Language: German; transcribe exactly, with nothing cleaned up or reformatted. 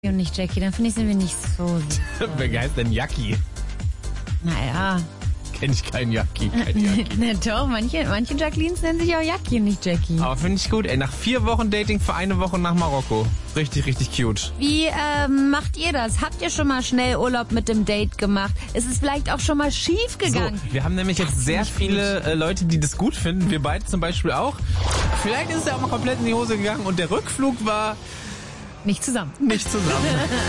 und nicht Jackie, dann finde ich, sind wir nicht so. Wer heißt denn Jackie? Naja. Kenn ich keinen Jackie, keine Jackie. Na doch, manche, manche Jacquelines nennen sich auch Jackie und nicht Jackie. Aber finde ich gut, ey. Nach vier Wochen Dating für eine Woche nach Marokko. Richtig, richtig cute. Wie ähm, macht ihr das? Habt ihr schon mal schnell Urlaub mit dem Date gemacht? Ist es vielleicht auch schon mal schief gegangen? So, wir haben nämlich jetzt sehr viele äh, Leute, die das gut finden. Wir beide zum Beispiel auch. Vielleicht ist es ja auch mal komplett in die Hose gegangen und der Rückflug war Nicht zusammen. nicht zusammen.